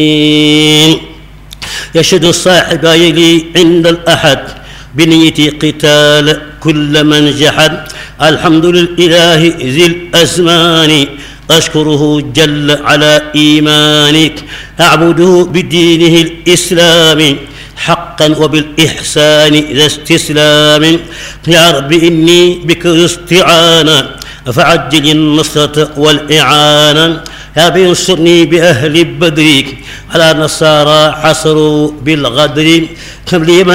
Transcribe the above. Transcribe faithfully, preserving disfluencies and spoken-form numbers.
يشهد الصاحب لي عند الأحد بنية قتال كل من جحد. الحمد لله ذي الأزمان أشكره جل على إيمانك، أعبده بدينه الإسلام حقا وبالإحسان ذا استسلام. يا رب إني بك استعانا فعجل النصرة والإعانة. يا رب انصرني بأهل بدرك على نصارى حصروا بالغدر. كم لي